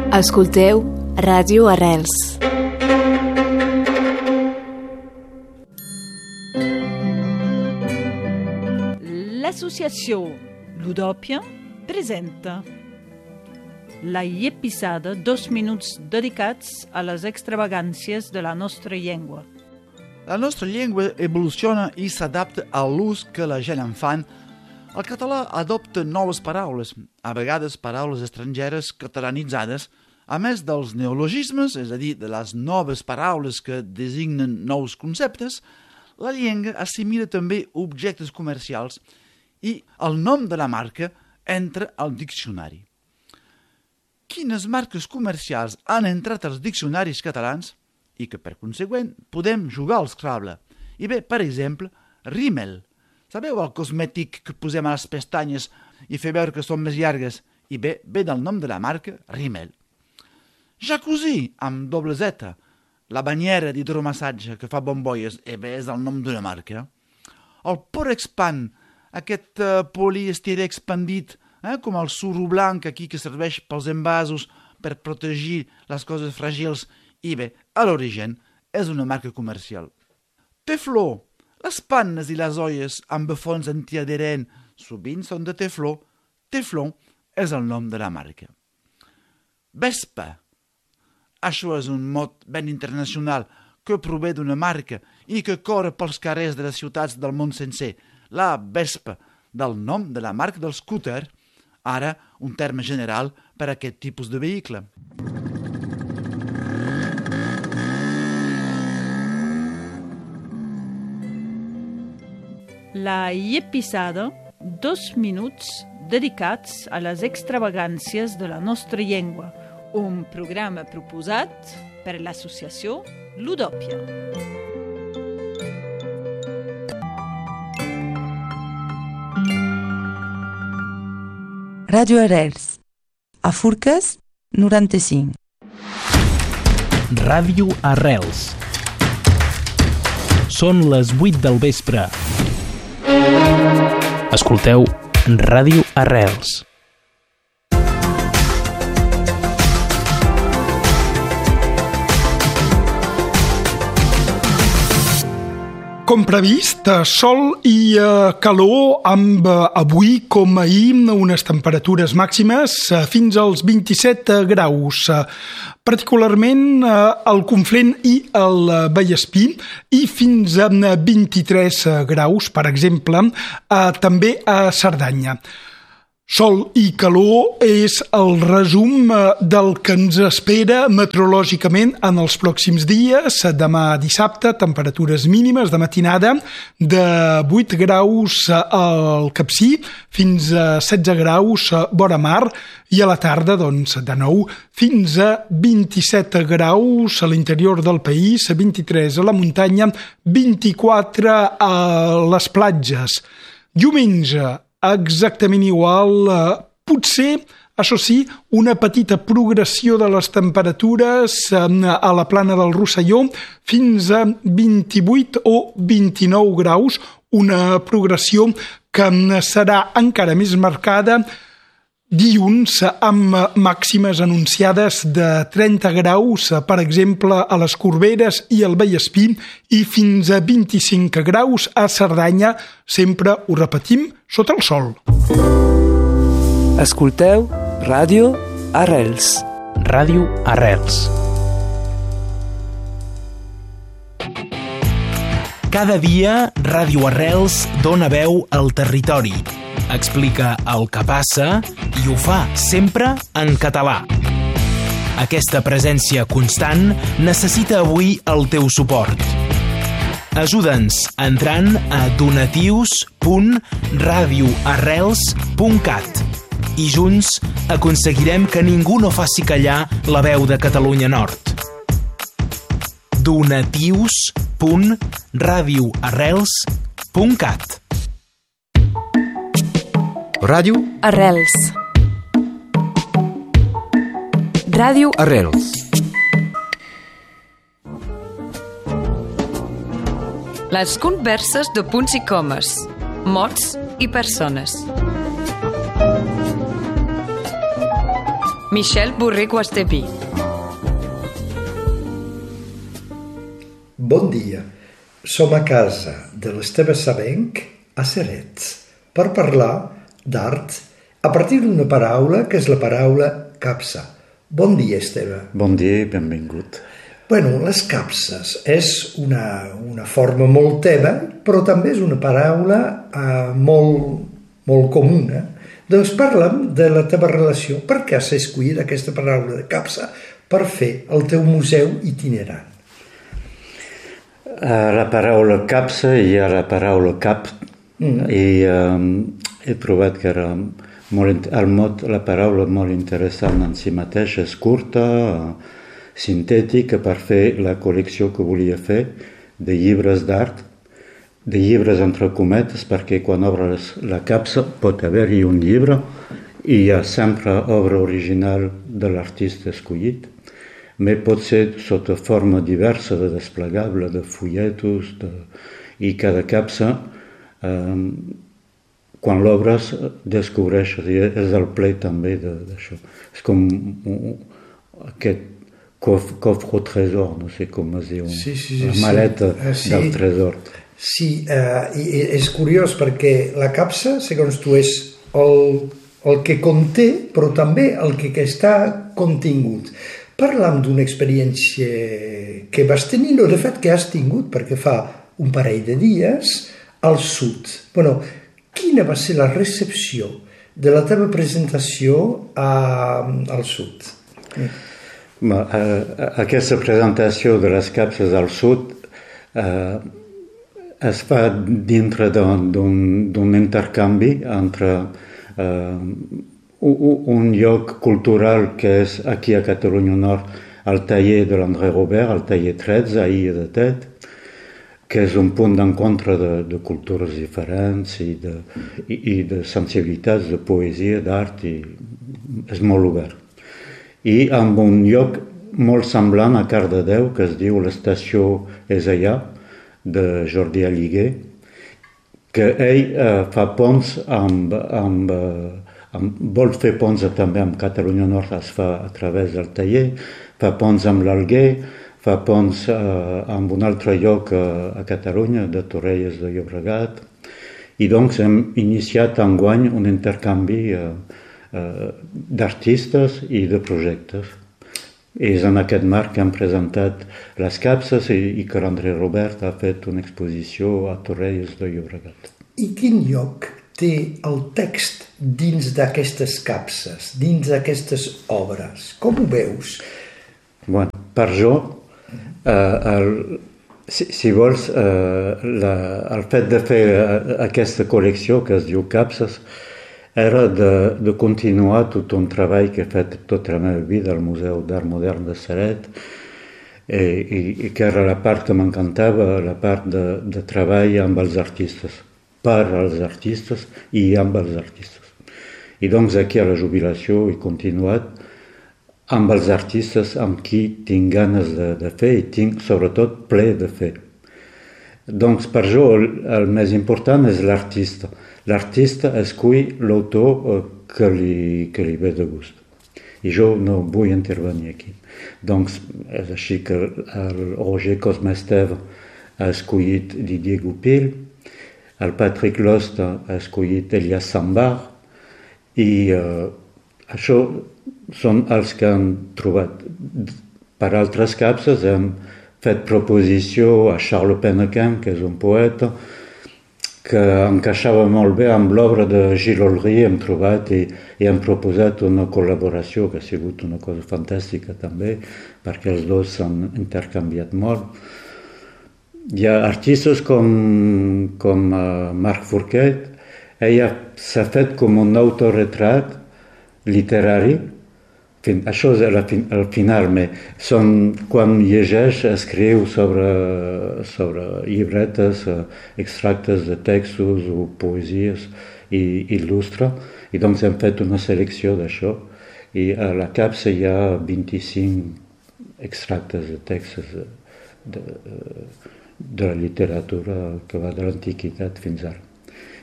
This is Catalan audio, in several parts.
Escolteu Ràdio Arrels. L'associació Ludòpia presenta la episada 2 minuts dedicats a les extravagàncies de la nostra llengua. La nostra llengua evoluciona i s'adapta a l'ús que la gent en fan. El català adopta noves paraules, a vegades paraules estrangeres catalanitzades, a més dels neologismes, és a dir, de les noves paraules que designen nous conceptes. La llengua assimila també objectes comercials i el nom de la marca entra al diccionari. Quines marques comercials han entrat als diccionaris catalans i que, per consegüent, podem jugar al Scrabble? I bé, per exemple, Rimmel. Sabeu el cosmètic que posem a les pestanyes i fer veure que són més llargues? I bé, ve del nom de la marca Rimmel. Jacuzzi, amb doble Z. La banyera d'hidromassatge que fa bombolles, bé, és el nom d'una marca. El Porexpan, aquest poliestirè expandit, com el suro blanc aquí que serveix pels envasos per protegir les coses fràgils, i bé, a l'origen és una marca comercial. Tefló, les pannes i les olles amb bafons antiadherent sovint són de tefló. Tefló és el nom de la marca. Vespa, això és un mot ben internacional que prové d'una marca i que corre pels carrers de les ciutats del món sencer. La Vespa, del nom de la marca del scooter, ara un terme general per a aquest tipus de vehicle. La episada 2 minuts dedicats a les extravagàncies de la nostra llengua, un programa proposat per l'associació Ludòpia. Ràdio Arrels, a Forques 95. Ràdio Arrels. Són les 8 del vespre. Escolteu Ràdio Arrels. Com previst, sol i calor amb avui com ahir unes temperatures màximes fins als 27 graus, particularment al Conflent i al Vallespí, i fins a 23 graus, per exemple, també a Cerdanya. Sol i calor és el resum del que ens espera meteorològicament en els pròxims dies. Demà dissabte, temperatures mínimes de matinada de 8 graus al Capcir fins a 16 graus vora mar i a la tarda, doncs, de nou, fins a 27 graus a l'interior del país, 23 a la muntanya, 24 a les platges. Diumenge, exactament igual, potser, això sí, una petita progressió de les temperatures a la plana del Rosselló fins a 28 o 29 graus, una progressió que serà encara més marcada dilluns amb màximes anunciades de 30 graus, per exemple, a les Corberes i al Vallespí, i fins a 25 graus a Cerdanya, sempre, ho repetim, sota el sol. Escolteu Ràdio Arrels. Ràdio Arrels. Cada dia, Ràdio Arrels dona veu al territori. Explica el que passa i ho fa sempre en català. Aquesta presència constant necessita avui el teu suport. Ajuda'ns entrant a donatius.radioarrels.cat i junts aconseguirem que ningú no faci callar la veu de Catalunya Nord. donatius.radioarrels.cat. Ràdio Arrels. Ràdio Arrels. Les converses de punts i comes, mots i persones. Michel Borré-Guastepí. Bon dia. Som a casa de l'Esteve Sabenc a Cerets per parlar d'art a partir d'una paraula que és la paraula capsa. Bon dia, Esteve. Bon dia i benvingut. Bueno, les capses és una forma molt teva, però també és una paraula molt comuna. Doncs parla'm de la teva relació. Per què has escollit aquesta paraula de capsa per fer el teu museu itinerant? A la paraula capsa hi ha la paraula cap i he trobat que era la paraula molt interessant en si mateix, és curta, sintètica per fer la col·lecció que volia fer de llibres d'art, de llibres entre cometes, perquè quan obres la capsa pot haver-hi un llibre i hi ha sempre obra original de l'artista escollit, però pot ser sota forma diversa de desplegable, de fulletos, i cada capsa, quan l'obres, descobreixes, i és el ple també d'això. És com aquest coffre au trésor, no sé com es diu, la maleta del tresor. Sí, i és curiós perquè la capsa, segons tu, és el que conté, però també el que està contingut. Parla'm d'una experiència que vas tenir, no, de fet que has tingut, perquè fa un parell de dies al sud. Bueno, quina va ser la recepció de la teva presentació al sud? Aquesta presentació de les capses al sud es fa dintre d'un intercanvi entre un lloc cultural que és aquí a Catalunya Nord, el taller de l'André Robert, el taller 13, a Illa de Tet, que és un punt d'encontre de cultures diferents i de sensibilitats, de poesia, d'art, i és molt obert. I amb un lloc molt semblant a Cardedeu, que es diu l'Estació És Allà, de Jordi Aliguer, que ell fa ponts vol fer ponts també amb Catalunya Nord, es fa a través del taller, fa ponts amb l'Alguer, fa ponts amb un altre lloc a Catalunya, de Torrelles de Llobregat, i doncs hem iniciat enguany un intercanvi d'artistes i de projectes. És en aquest marc que hem presentat les capses i que l'André Robert ha fet una exposició a Torrelles de Llobregat. I quin lloc té el text dins d'aquestes capses, dins d'aquestes obres? Com ho veus? Bueno, per jo, si vols, el fet de fer aquesta col·lecció que es diu capses era de continuar tot un treball que he fet tota la meva vida al Museu d'Art Modern de Ceret i que era la part que m'encantava, la part de treball amb els artistes, per als artistes i amb els artistes. I doncs aquí a la jubilació he continuat amb els artistes amb qui tinc ganes de fer i tinc sobretot ple de fer. Doncs per jo el més important és l'artista. L'artista escull l'autor que li ve de gust. I jo no vull intervenir aquí. Doncs és així que el Roger Cosme-Esteve ha escollit Didier Goupil, el Patrick Losta ha escollit Elias Sambar, i això són els que han trobat. Per altres capses hem fet proposició a Charles Pennequin, que és un poeta, que encaixava molt bé amb l'obra de Gilles Olry, hem trobat i hem proposat una col·laboració que ha sigut una cosa fantàstica també, perquè els dos s'han intercanviat molt. Hi ha artistes com Marc Fourquet, ella s'ha fet com un autoretrat literari. Això és al final, però quan llegeix, escriu sobre llibretes, extractes de textos o poesies i il·lustra, i doncs hem fet una selecció d'això, i a la capsa hi ha 25 extractes de textos de la literatura que va de l'antiguitat fins ara.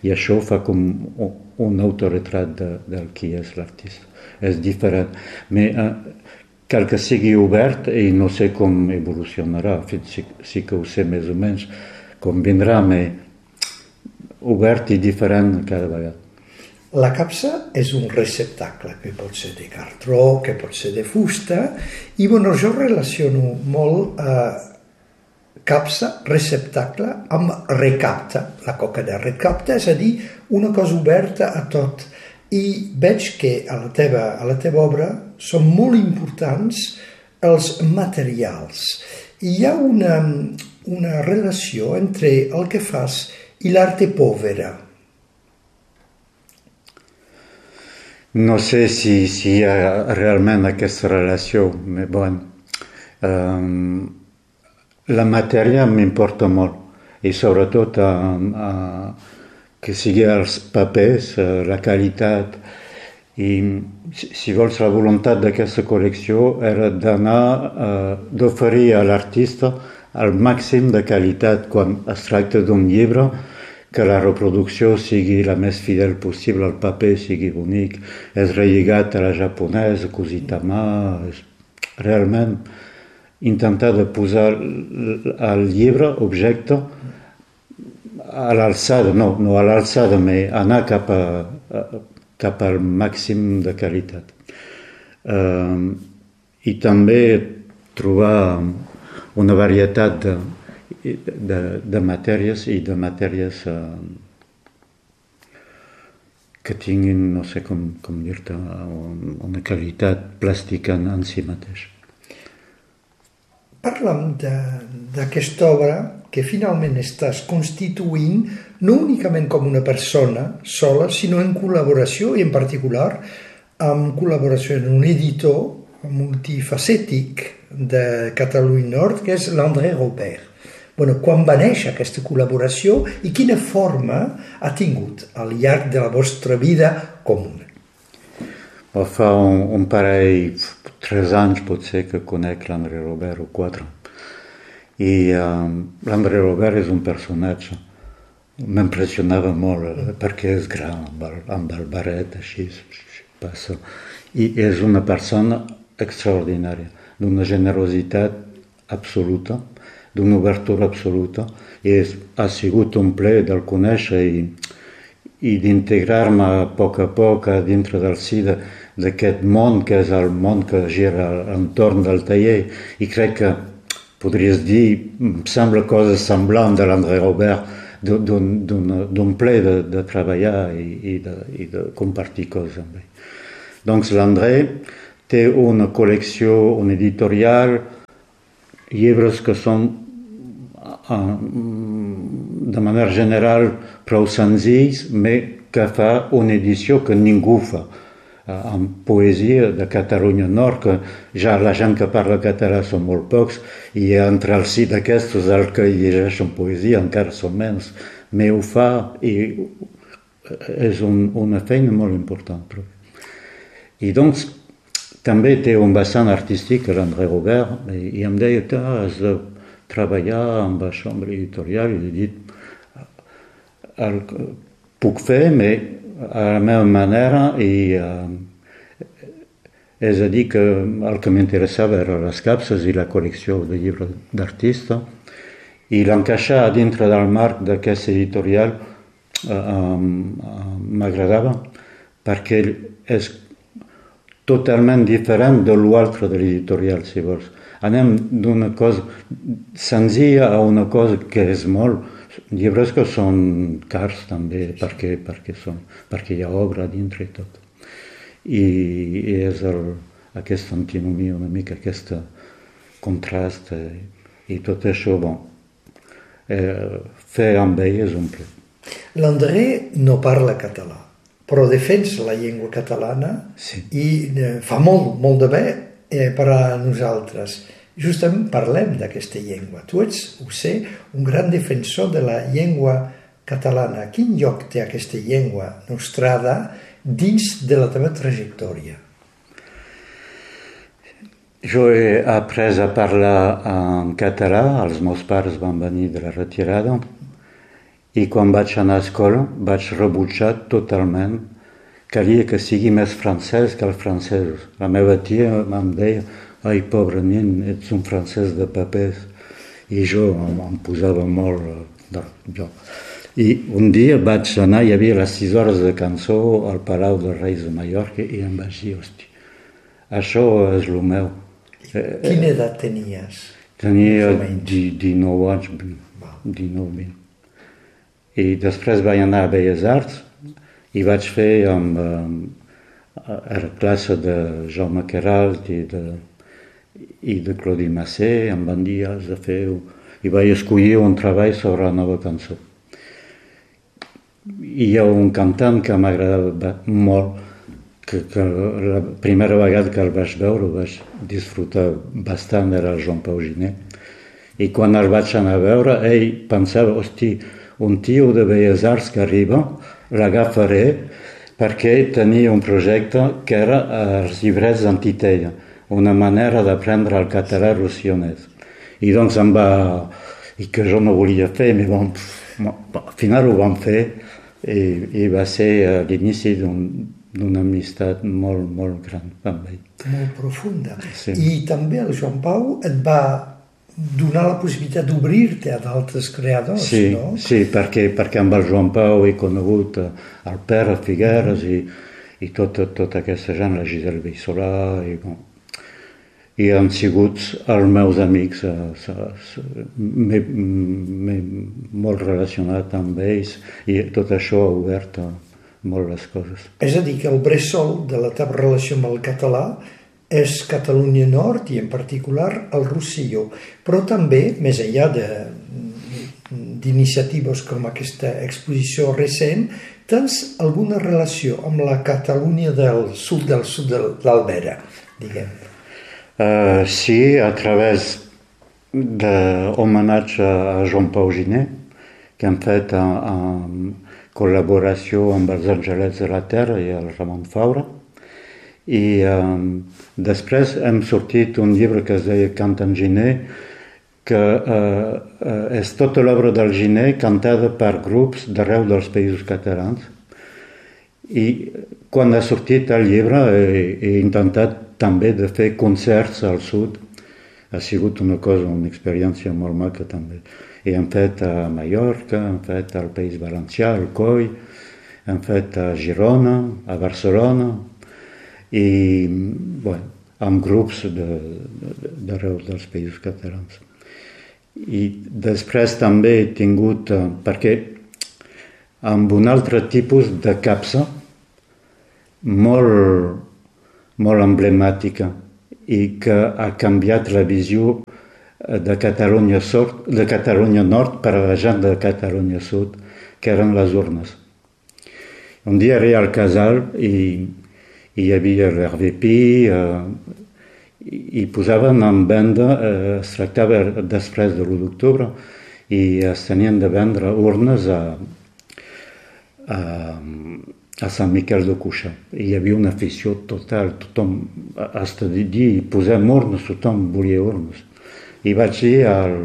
I això fa com un autoretrat del qui és l'artista. És diferent. Cal que sigui obert i no sé com evolucionarà. Sí que ho sé més o menys com vindrà, però obert i diferent cada vegada. La capsa és un receptacle que pot ser de cartró, que pot ser de fusta, i jo relaciono molt capsa, receptacle, amb recapta. La coca de recapta, és a dir, una cosa oberta a tot. I veig que a la teva obra són molt importants els materials. I hi ha una relació entre el que fas i l'arte povera. No sé si hi ha realment aquesta relació, però la matèria m'importa molt i sobretot que sigui els papers, la qualitat. I si vols, la voluntat d'aquesta col·lecció era d'oferir a l'artista el màxim de qualitat quan es tracta d'un llibre, que la reproducció sigui la més fidel possible, el paper sigui bonic, és relligat a la japonesa, cosit a mà, realment intentar de posar el llibre, objecte, a l'alçada, no a l'alçada, però anar cap al màxim de qualitat. I també trobar una varietat de matèries i de matèries que tinguin, no sé com dir-te, una qualitat plàstica en si mateix. Parla'm d'aquesta obra que finalment estàs constituint no únicament com una persona sola, sinó en col·laboració, i en particular en col·laboració amb un editor multifacètic de Catalunya Nord, que és l'André Robert. Quan va néixer aquesta col·laboració i quina forma ha tingut al llarg de la vostra vida comuna? Fa un parell, 3 anys potser que conec l'André Robert, o 4. I l'André Robert és un personatge. M'impressionava molt perquè és gran, amb el barret així, passa. I és una persona extraordinària, d'una generositat absoluta, d'una obertura absoluta, i ha sigut un plaer del conèixer i d'integrar-me a poc dintre del si d'aquest món, que és el món que gira entorn del taller, i crec que podries dir, em sembla cosa semblant de l'André Robert, d'un plaer de treballar i de compartir coses amb ell. Doncs l'André té una col·lecció, un editorial, llibres que són de manera general prou senzills, però que fa una edició que ningú fa, amb poesia de Catalunya Nord, que ja la gent que parla català són molt pocs, i entre el si d'aquestos el que llegeixen poesia encara són menys, però ho fa i és una feina molt important. I doncs també té un vessant artístic, l'André Robert, i em deia que has de treballar amb això, amb l'editorial, i he dit, puc fer, però a la meva manera, i és a dir, que el que m'interessava eren les capses i la col·lecció de llibres d'artista, i l'encaixar dintre del marc d'aquest editorial m'agradava, perquè és totalment diferent de l'altre de l'editorial, si vols. Anem d'una cosa senzilla a una cosa que és molt... Llibres que són cars també, perquè hi ha obra dintre i tot. I és aquesta antinomia una mica, aquest contrast i tot això, fer amb ell és un plaer. L'André no parla català, però defensa la llengua catalana, sí. I fa molt de bé per a nosaltres. Justament parlem d'aquesta llengua. Tu ets, ho sé, un gran defensor de la llengua catalana. Quin lloc té aquesta llengua nostrada dins de la teva trajectòria? Jo he après a parlar en català, els meus pares van venir de la retirada, I quan vaig anar a escola vaig rebutjar totalment. Calia que sigui més francès que els francesos. La meva tia em deia: ai, pobre nen, ets un francès de papers. I jo em posava molt... I un dia vaig anar, hi havia les 6 hores de cançó al Palau dels Reis de Mallorca i em vaig dir: hosti, això és el meu. Quina edat tenies? Tenia 19 anys, 19-20. I després vaig anar a Belles Arts i vaig fer era classe de Jaume Queralt i de Claudie Massé. Em van dir: has de fer... I vaig escollir un treball sobre la nova cançó. I hi ha un cantant que m'agradava molt, que la primera vegada que el vaig veure ho vaig disfrutar bastant, era el Joan Pau Giner. I quan el vaig anar a veure, ell pensava: hosti, un tio de Belles Arts que arriba, l'agafaré, perquè tenia un projecte que era els llibrets d'Antitella, una manera d'aprendre el català rossonès. I doncs em va... I que jo no volia fer, però al final ho vam fer i va ser l'inici d'una amistat molt, molt gran amb ell. Molt profunda. Sí. I també el Joan Pau et va donar la possibilitat d'obrir-te a d'altres creadors, sí, no? Sí, perquè amb el Joan Pau he conegut el Pere Figueres i tota aquesta gent, la Giselle Beissolà, i han sigut els meus amics. M'he molt relacionat amb ells i tot això ha obert molt les coses. És a dir, que el bressol de la teva relació amb el català és Catalunya Nord i en particular el Rosselló, però també, més enllà d'iniciatives com aquesta exposició recent, tens alguna relació amb la Catalunya del sud d'Albera, diguem. Sí, a través d'homenatge a Joan Pau Giner, que hem fet en col·laboració amb els Angelets de la Terra i el Ramon Faura. I després hem sortit un llibre que es deia Cant en Giner, que és tota l'obra del Giner cantada per grups d'arreu dels països catalans. I quan ha sortit el llibre he intentat també de fer concerts al sud. Ha sigut una experiència molt maca també. I hem fet a Mallorca, hem fet al País Valencià, al Coi, hem fet a Girona, a Barcelona, i amb grups d'arreu dels països catalans. I després també he tingut, perquè amb un altre tipus de capsa molt emblemàtica i que ha canviat la visió de Catalunya Nord per a la gent de Catalunya Sud, que eren les urnes. Un dia era al casal i hi havia l'Hervé Pi i posaven en venda, es tractava després de l'1 d'octubre, i es tenien de vendre urnes a Sant Miquel de Cuixà. I hi havia una afició total, tothom, fins a dir, posem urnes, tothom volia urnes. I vaig dir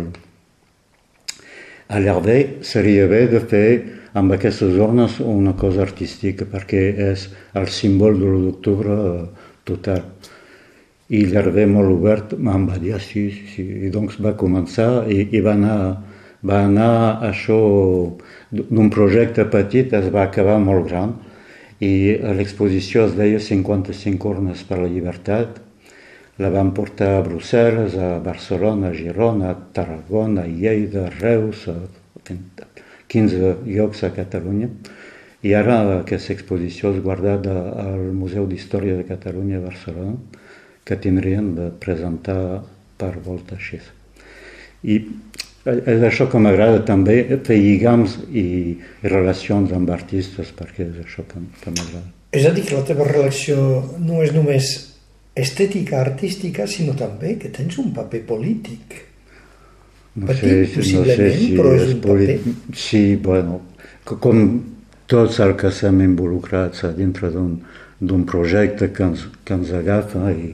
a l'Hervé, seria bé de fer amb aquestes urnes una cosa artística, perquè és el símbol de l'1 d'octubre total. I l'Hervé molt obert em va dir sí. I doncs va començar i va anar això d'un projecte petit, es va acabar molt gran. I l'exposició es deia 55 urnes per la llibertat. La vam portar a Brussel·les, a Barcelona, a Girona, a Tarragona, a Lleida, a Reus, a 15 llocs a Catalunya. I ara aquesta exposició és guardada al Museu d'Història de Catalunya a Barcelona, que tindrien de presentar per volta així. I és això que m'agrada també, fer lligams i relacions amb artistes, perquè és això que m'agrada. És a dir, que la teva relació no és només estètica, artística, sinó també que tens un paper polític. Petit, possiblement, però és un paper. Sí, bueno, com tots els que estem involucrats dintre d'un projecte que ens agafa i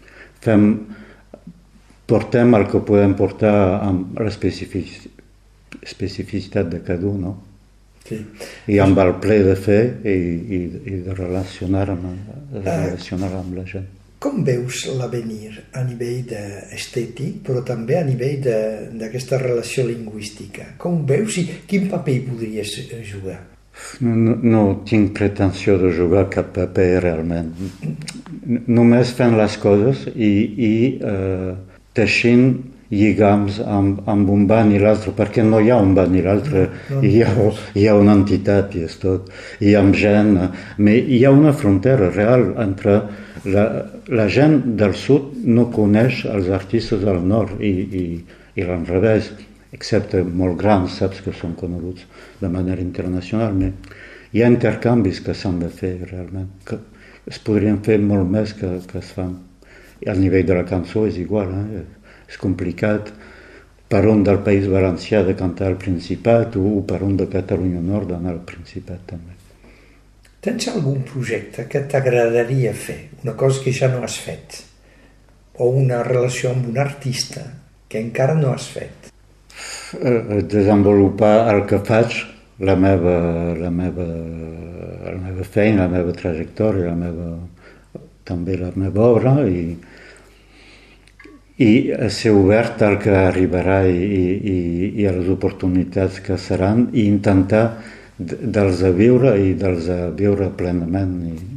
portem el que podem portar amb la especificitat de cada un, no? Sí. I amb el ple de fer i de relacionar-me amb la gent. Com veus l'avenir a nivell estètic, però també a nivell d'aquesta relació lingüística? Com veus i quin paper hi podries jugar? No tinc pretensió de jugar cap paper realment. Només fent les coses i teixint lligams amb un banc i l'altre, perquè no hi ha un banc i l'altre, hi ha una entitat i és tot, hi ha gent, hi ha una frontera real entre la gent del sud no coneix els artistes del nord i l'enrevés, excepte molt grans, saps que són coneguts de manera internacional, però hi ha intercanvis que s'han de fer realment, que es podrien fer molt més que es fan. I al nivell de la cançó és igual, és complicat per un del País Valencià de cantar al Principat o per un de Catalunya Nord d'anar al Principat també. Tens algun projecte que t'agradaria fer, una cosa que ja no has fet, o una relació amb un artista que encara no has fet? Desenvolupar el que faig, la meva feina, la meva trajectòria, també la meva obra i ser obert al que arribarà i a les oportunitats que seran i intentar dels a viure i dels a viure plenament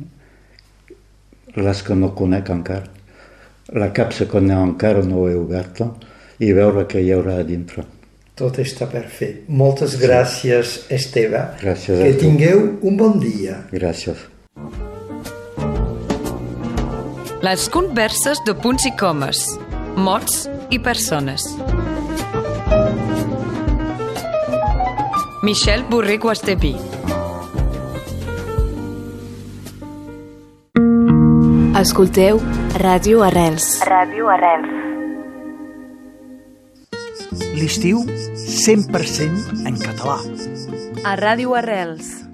les que no conec encara. La capsa que encara no he oberta i veure què hi haurà a dintre. Tot està per fer. Moltes gràcies, Esteve. Gràcies a tu. Que tingueu un bon dia. Gràcies. Les converses de punts i comes, mots i persones. Michel Borré-Guasteví. Escolteu Ràdio Arrels. Ràdio Arrels. L'estiu 100% en català. A Ràdio Arrels.